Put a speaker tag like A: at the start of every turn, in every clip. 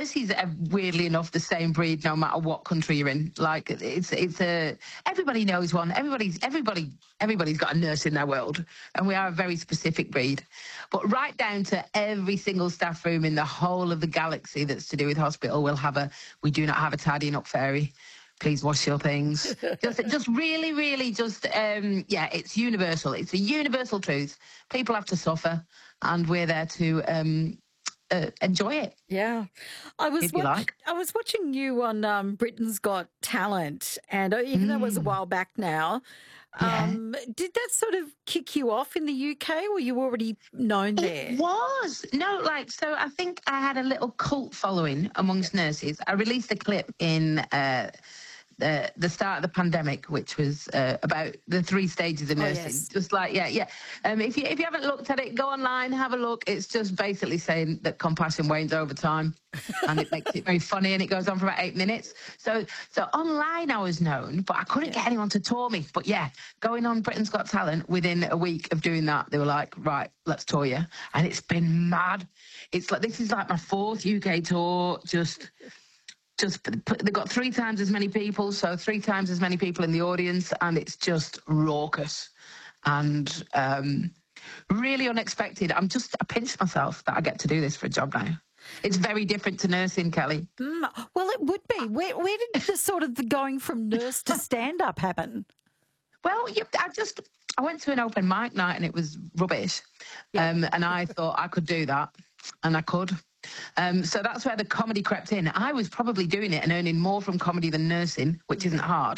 A: nurses are weirdly enough the same breed no matter what country you're in. Like everybody knows one. Everybody's got a nurse in their world, and we are a very specific breed. But right down to every single staff room in the whole of the galaxy that's to do with hospital we do not have a tidying up fairy. Please wash your things. just really, really it's universal. It's a universal truth. People have to suffer, and we're there to enjoy it.
B: Yeah. I was watching you on Britain's Got Talent, and even though it was a while back now, did that sort of kick you off in the UK, or were you already known there?
A: It was. No, so I think I had a little cult following amongst nurses. I released a clip in the start of the pandemic, which was about the 3 stages of nursing.
B: Yes.
A: Just if you haven't looked at it, go online, have a look. It's just basically saying that compassion wanes over time, and it makes it very funny, and it goes on for about 8 minutes. So online I was known, but I couldn't get anyone to tour me. But going on Britain's Got Talent, within a week of doing that, they were like, right, let's tour you. And it's been mad. It's like, this is like my 4th UK tour. They've got 3 times as many people, so 3 times as many people in the audience, and it's just raucous and really unexpected. I pinch myself that I get to do this for a job now. It's very different to nursing, Kelly.
B: Well, it would be. Where did the going from nurse to stand-up happen?
A: Well, I went to an open mic night and it was rubbish, and I thought I could do that, and I could. So that's where the comedy crept in. I was probably doing it and earning more from comedy than nursing, which isn't hard.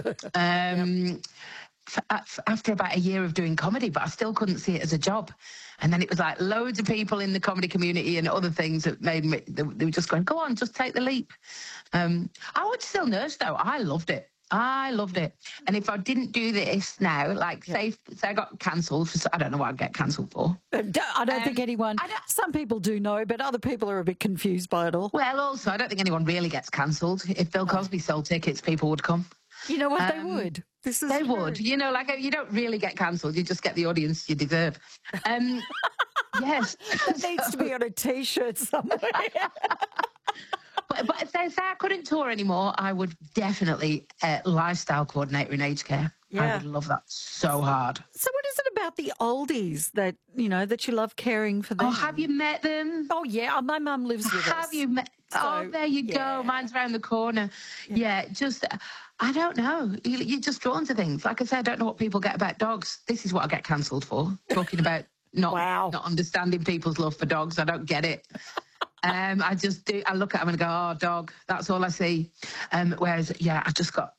A: After about a year of doing comedy, but I still couldn't see it as a job. And then it was like loads of people in the comedy community and other things that made me, they were just going, go on, just take the leap. I would still nurse though. I loved it. And if I didn't do this now, say I got cancelled, I don't know what I'd get cancelled for.
B: I don't think anyone, some people do know, but other people are a bit confused by it all.
A: Well, also, I don't think anyone really gets cancelled. If Bill Cosby sold tickets, people would come.
B: You know what, they would. They
A: would. You know, you don't really get cancelled. You just get the audience you deserve. Yes.
B: That needs to be on a T-shirt somewhere.
A: But if say I couldn't tour anymore, I would definitely lifestyle coordinator in aged care. Yeah. I would love that so hard.
B: So what is it about the oldies that you love caring for them?
A: Oh, have you met them?
B: Oh, yeah. My mum lives with us.
A: Have you met? So, there you go. Mine's around the corner. Yeah, I don't know. You're just drawn to things. Like I said, I don't know what people get about dogs. This is what I get cancelled for, talking about not understanding people's love for dogs. I don't get it. I just do. I look at them and go, oh, dog. That's all I see. Whereas, I just got,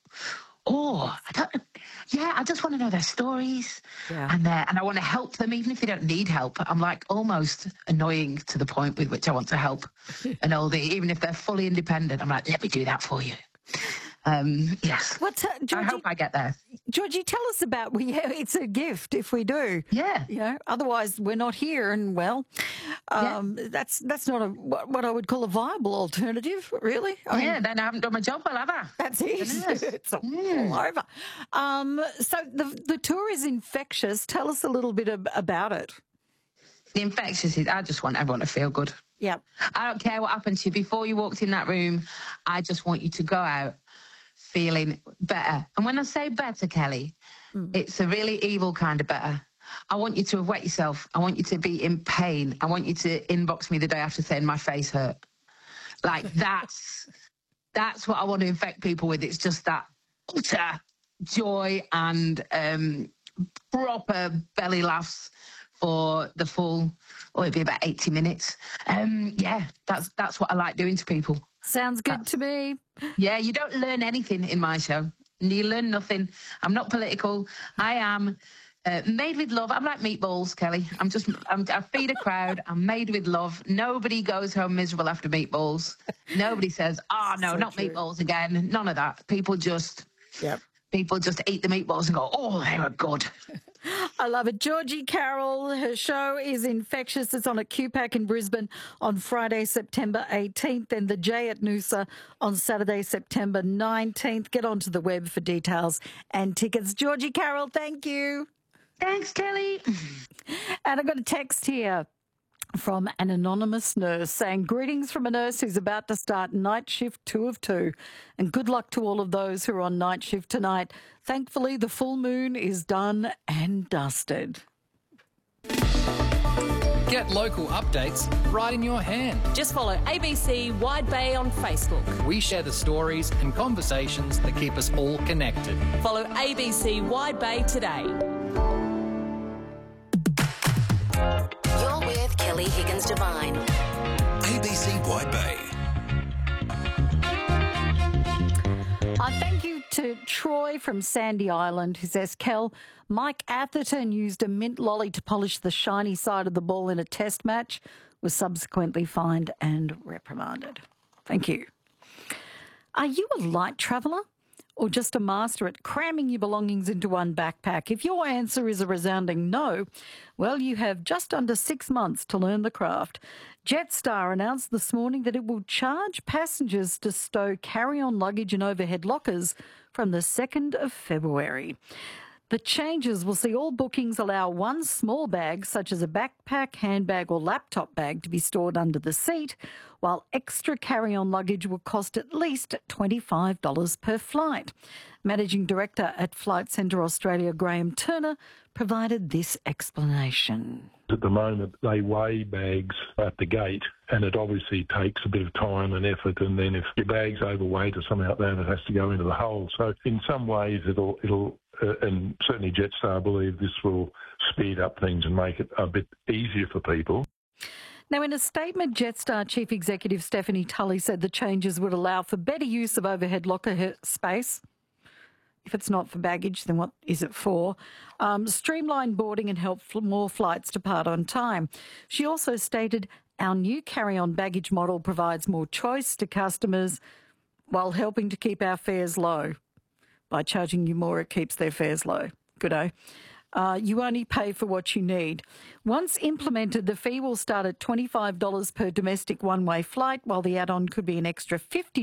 A: I just want to know their stories, and I want to help them, even if they don't need help. I'm like almost annoying to the point with which I want to help an oldie, even if they're fully independent. I'm like, let me do that for you. Yes.
B: Georgie,
A: I hope I get there.
B: Georgie, tell us about, it's a gift if we do.
A: Yeah.
B: Otherwise we're not here, and that's not what I would call a viable alternative, really. I mean,
A: then I haven't done my job well, have I?
B: That's it. It's all over. So the tour is infectious. Tell us a little bit about it.
A: The infectious is, I just want everyone to feel good.
B: Yep.
A: I don't care what happened to you before you walked in that room. I just want you to go out feeling better. And when I say better, Kelly, it's a really evil kind of better. I want you to have wet yourself. I want you to be in pain. I want you to inbox me the day after saying my face hurt. Like that's what I want to infect people with. It's just that utter joy and proper belly laughs for the full, it'd be about 80 minutes. That's what I like doing to people.
B: Sounds good to me.
A: Yeah, you don't learn anything in my show. You learn nothing. I'm not political. I am made with love. I'm like meatballs, Kelly. I feed a crowd. I'm made with love. Nobody goes home miserable after meatballs. Nobody says, oh, no, not true. Meatballs again. None of that. People just eat the meatballs and go, oh, they were good.
B: I love it. Georgie Carroll, her show is infectious. It's on at QPAC in Brisbane on Friday, September 18th, and the J at Noosa on Saturday, September 19th. Get onto the web for details and tickets. Georgie Carroll, thank you.
A: Thanks, Kelly.
B: And I've got a text here. from an anonymous nurse saying, greetings from a nurse who's about to start night shift 2 of 2, and good luck to all of those who are on night shift tonight. Thankfully, the full moon is done and dusted.
C: Get local updates right in your hand.
D: Just follow ABC Wide Bay on Facebook.
C: We share the stories and conversations that keep us all connected.
D: Follow ABC Wide Bay today.
E: You're with Kelly Higgins Devine.
F: ABC Wide Bay.
B: Thank you to Troy from Sandy Island, who says, Kel, Mike Atherton used a mint lolly to polish the shiny side of the ball in a test match, was subsequently fined and reprimanded. Thank you. Are you a light traveller or just a master at cramming your belongings into one backpack? If your answer is a resounding no, well, you have just under 6 months to learn the craft. Jetstar announced this morning that it will charge passengers to stow carry-on luggage in overhead lockers from the 2nd of February. The changes will see all bookings allow one small bag, such as a backpack, handbag or laptop bag, to be stored under the seat, while extra carry-on luggage will cost at least $25 per flight. Managing Director at Flight Centre Australia, Graham Turner, provided this explanation.
G: At the moment, they weigh bags at the gate, and it obviously takes a bit of time and effort, and then if your bag's overweight or something like that, it has to go into the hole. So in some ways, it'll and certainly Jetstar believe this will speed up things and make it a bit easier for people.
B: Now, in a statement, Jetstar Chief Executive Stephanie Tully said the changes would allow for better use of overhead locker space. If it's not for baggage, then what is it for? Streamline boarding and help more flights depart on time. She also stated our new carry-on baggage model provides more choice to customers while helping to keep our fares low. By charging you more, it keeps their fares low. Good-o. You only pay for what you need. Once implemented, the fee will start at $25 per domestic one-way flight, while the add-on could be an extra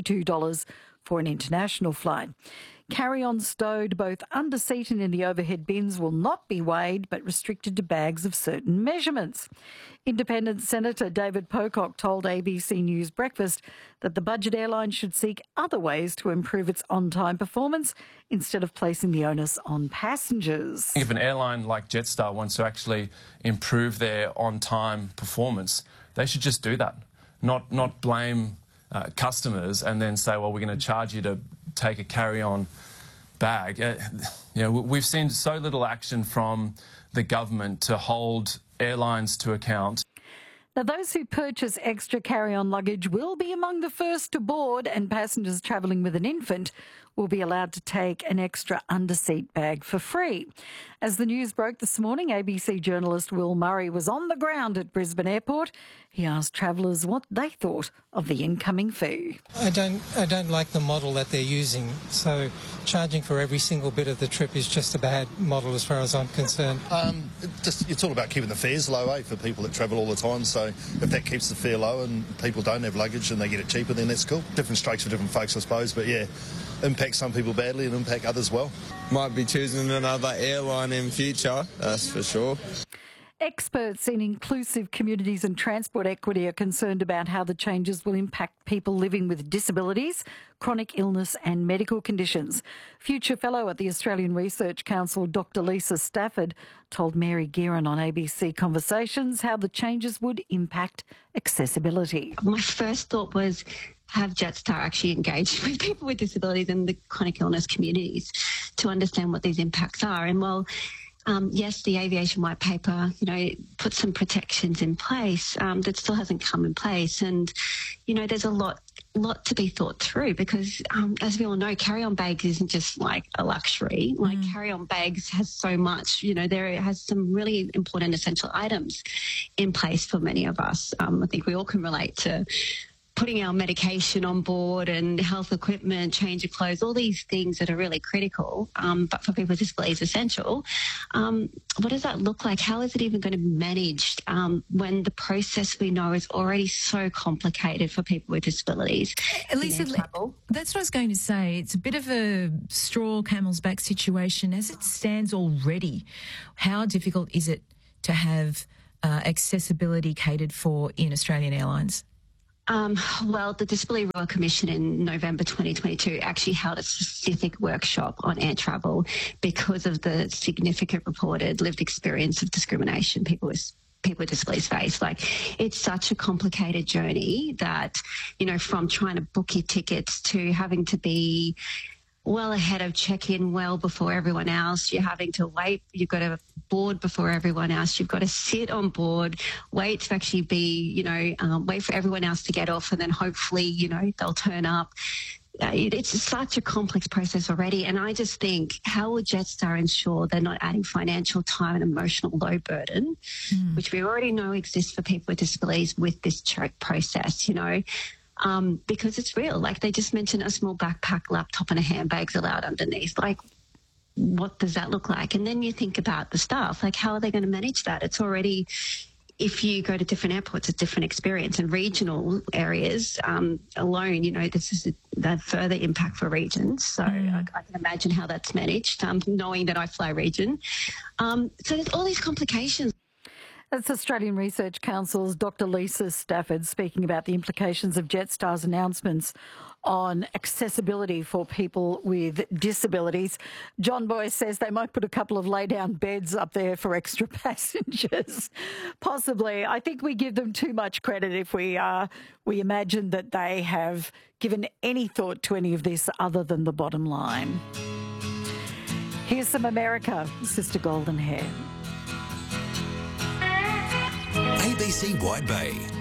B: $52 for an international flight. Carry-on stowed both under seat and in the overhead bins will not be weighed, but restricted to bags of certain measurements. Independent Senator David Pocock told ABC News Breakfast that the budget airline should seek other ways to improve its on-time performance instead of placing the onus on passengers.
H: If an airline like Jetstar wants to actually improve their on-time performance, they should just do that, not blame customers and then say, well, we're going to charge you to take a carry-on bag. We've seen so little action from the government to hold airlines to account.
B: Now, those who purchase extra carry-on luggage will be among the first to board, and passengers travelling with an infant will be allowed to take an extra under-seat bag for free. As the news broke this morning, ABC journalist Will Murray was on the ground at Brisbane Airport. He asked travellers what they thought of the incoming fee.
I: I don't like the model that they're using, so charging for every single bit of the trip is just a bad model as far as I'm concerned.
J: It's all about keeping the fares low, for people that travel all the time, so if that keeps the fare low and people don't have luggage and they get it cheaper, then that's cool. Different strokes for different folks, I suppose, but yeah, impact some people badly and impact others well.
K: Might be choosing another airline in future, that's for sure.
B: Experts in inclusive communities and transport equity are concerned about how the changes will impact people living with disabilities, chronic illness and medical conditions. Future Fellow at the Australian Research Council, Dr Lisa Stafford, told Mary Gearon on ABC Conversations how the changes would impact accessibility.
L: My first thought was, have Jetstar actually engaged with people with disabilities and the chronic illness communities to understand what these impacts are? And while yes, the aviation white paper, put some protections in place, that still hasn't come in place. And, there's a lot to be thought through because, as we all know, carry-on bags isn't just like a luxury. Like carry-on bags has so much, there has some really important essential items in place for many of us. I think we all can relate to putting our medication on board and health equipment, change of clothes, all these things that are really critical, but for people with disabilities essential. What does that look like? How is it even going to be managed when the process we know is already so complicated for people with disabilities?
M: Lisa, that's what I was going to say. It's a bit of a straw camel's back situation. As it stands already, how difficult is it to have accessibility catered for in Australian Airlines?
L: Well, the Disability Royal Commission in November 2022 actually held a specific workshop on air travel because of the significant reported lived experience of discrimination people with disabilities face. Like, it's such a complicated journey that, you know, from trying to book your tickets to having to be well ahead of check-in, well before everyone else. You're having to wait. You've got to board before everyone else. You've got to sit on board, wait to actually be, you know, wait for everyone else to get off, and then hopefully, you know, they'll turn up. It's such a complex process already. And I just think, how will Jetstar ensure they're not adding financial time and emotional load burden, which we already know exists for people with disabilities with this process, you know? Because it's real. Like, they just mentioned a small backpack, laptop and a handbag's allowed underneath. Like, what does that look like? And then you think about the staff, like, how are they going to manage that? It's already, if you go to different airports, a different experience. And regional areas alone, you know, this is a further impact for regions. So I can imagine how that's managed, knowing that I fly region. So there's all these complications.
B: That's Australian Research Council's Dr. Lisa Stafford speaking about the implications of Jetstar's announcements on accessibility for people with disabilities. John Boyce says they might put a couple of lay-down beds up there for extra passengers. Possibly. I think we give them too much credit if we imagine that they have given any thought to any of this other than the bottom line. Here's some America, Sister Golden Hair.
F: ABC Wide Bay.